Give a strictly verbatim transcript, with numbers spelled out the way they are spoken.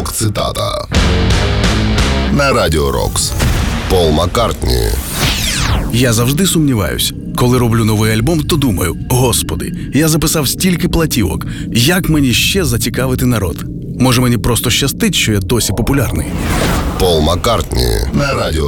Рок-цитата на Радіо Рокс. Пол Маккартні. Я завжди сумніваюсь. Коли роблю новий альбом, то думаю: Господи, я записав стільки платівок. Як мені ще зацікавити народ? Може, мені просто щастить, що я досі популярний? Пол Маккартні на Радіо